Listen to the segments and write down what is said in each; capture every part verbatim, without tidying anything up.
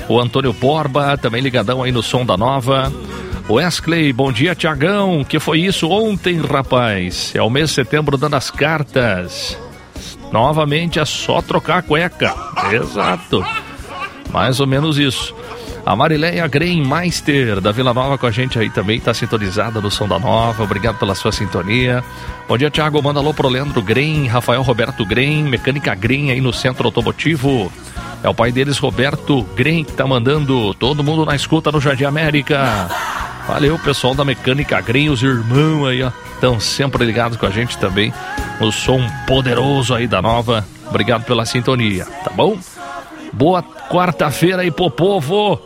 O Antônio Borba, também ligadão aí no som da Nova. Wesley, bom dia, Tiagão. Que foi isso ontem, rapaz? É o mês de setembro dando as cartas. Novamente é só trocar a cueca. Exato. Mais ou menos isso. A Marileia Greenmeister da Vila Nova com a gente aí também, tá sintonizada no som da Nova. Obrigado pela sua sintonia. Bom dia, Thiago. Manda alô pro Leandro Green, Rafael Roberto Green, Mecânica Green aí no Centro Automotivo. É o pai deles, Roberto Green, que tá mandando todo mundo na escuta no Jardim América. Valeu, pessoal da Mecânica Green, os irmãos aí, ó, estão sempre ligados com a gente também. O som poderoso aí da Nova. Obrigado pela sintonia, tá bom? Boa quarta-feira aí pro povo.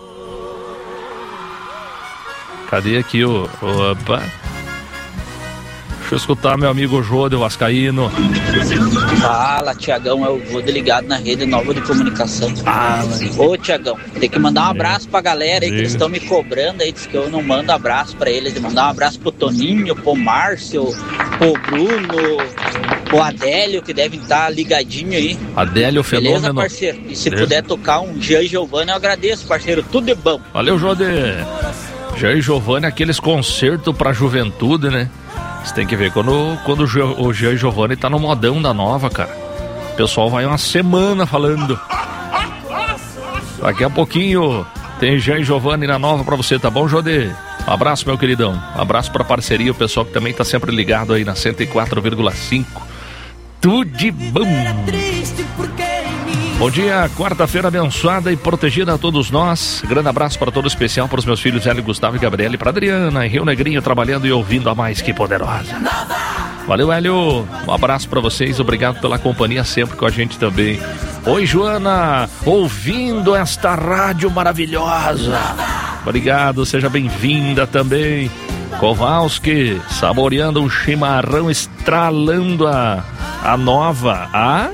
Cadê aqui o... Opa. Deixa eu escutar meu amigo Jô de Vascaíno. Fala, Tiagão, eu vou ligado na rede nova de comunicação. Fala. Ô, Tiagão, tem que mandar um abraço pra galera aí, que eles estão me cobrando aí, diz que eu não mando abraço pra eles, de mandar um abraço pro Toninho, pro Márcio, pro Bruno, pro Adélio, que devem estar ligadinho aí. Adélio, fenômeno. Beleza, parceiro? E se Beleza. puder tocar um Jean e Giovanni, eu agradeço, parceiro, tudo de bom. Valeu, Jô de... Jean e Giovanni, aqueles concertos pra juventude, né? Você tem que ver quando, quando o Jean e Giovanni tá no modão da Nova, cara. O pessoal vai uma semana falando. Daqui a pouquinho tem Jean e Giovanni na Nova pra você, tá bom, Jodê? Um abraço, meu queridão. Um abraço pra parceria, o pessoal que também tá sempre ligado aí na cento e quatro vírgula cinco. Tudo de bom. Bom dia, quarta-feira abençoada e protegida a todos nós. Grande abraço para todo especial para os meus filhos Hélio, Gustavo e Gabriele, para Adriana e Rio Negrinho trabalhando e ouvindo a mais que poderosa. Valeu, Hélio. Um abraço para vocês, obrigado pela companhia sempre com a gente também. Oi, Joana, ouvindo esta rádio maravilhosa. Obrigado, seja bem-vinda também. Kowalski, saboreando um chimarrão, estralando a, a Nova. A...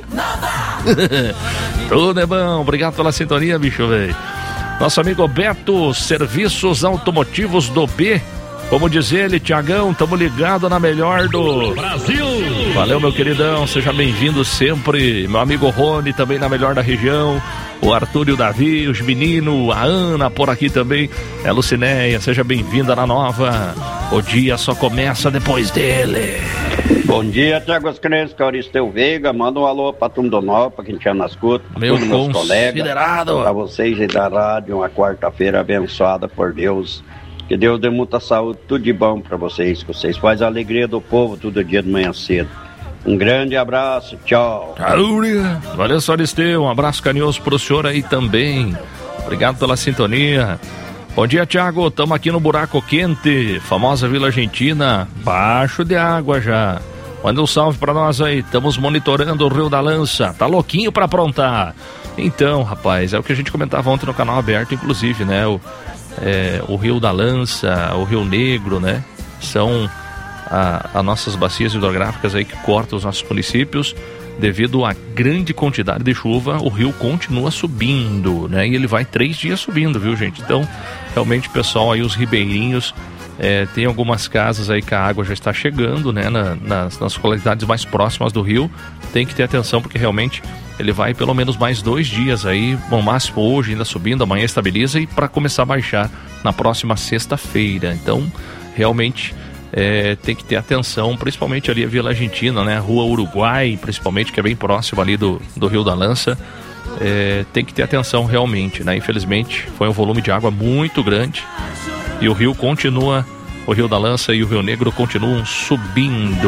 Tudo é bom, obrigado pela sintonia, bicho, velho. Nosso amigo Beto, Serviços Automotivos do B. Como diz ele, Tiagão, tamo ligado na melhor do Brasil. Valeu, meu queridão, seja bem-vindo sempre. Meu amigo Rony, também na melhor da região. O Arthur e o Davi, os meninos, a Ana por aqui também. É Lucinéia, seja bem-vinda na Nova. O dia só começa depois dele. Bom dia, Tiago Ascrense, Cauristeu Veiga. Manda um alô pra turma do Nova, pra quem tinha na escuta. Meu considerado. Pra vocês aí da rádio, uma quarta-feira abençoada por Deus. Que Deus dê muita saúde, tudo de bom pra vocês. Que vocês fazem a alegria do povo todo dia de manhã cedo. Um grande abraço, tchau. Valeu, Soristeu, um abraço carinhoso pro senhor aí também. Obrigado pela sintonia. Bom dia, Thiago, estamos aqui no Buraco Quente, famosa Vila Argentina, baixo de água já. Manda um salve pra nós aí, estamos monitorando o Rio da Lança, tá louquinho pra aprontar. Então, rapaz, é o que a gente comentava ontem no canal aberto, inclusive, né, o, é, o Rio da Lança, o Rio Negro, né, são as nossas bacias hidrográficas aí que cortam os nossos municípios. Devido à grande quantidade de chuva, o rio continua subindo, né? E ele vai três dias subindo, viu, gente? Então, realmente, pessoal, aí os ribeirinhos, é, tem algumas casas aí que a água já está chegando, né? Na, nas, nas localidades mais próximas do rio. Tem que ter atenção, porque realmente ele vai pelo menos mais dois dias aí, no máximo hoje ainda subindo, amanhã estabiliza e para começar a baixar na próxima sexta-feira. Então, realmente... É, tem que ter atenção, principalmente ali a Vila Argentina, né? Rua Uruguai, principalmente, que é bem próximo ali do, do Rio da Lança. É, tem que ter atenção realmente, né? Infelizmente, foi um volume de água muito grande e o rio continua, o Rio da Lança e o Rio Negro continuam subindo.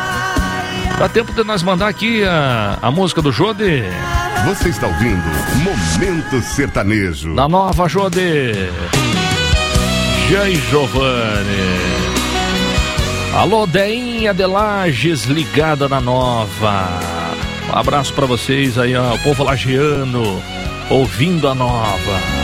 Dá tempo de nós mandar aqui a, a música do Jode. Você está ouvindo Momento Sertanejo. Na Nova, Jode. Jean e Giovanni. Alô, Deinha de Lages, ligada na Nova. Um abraço pra vocês aí, ó, o povo lagiano, ouvindo a Nova.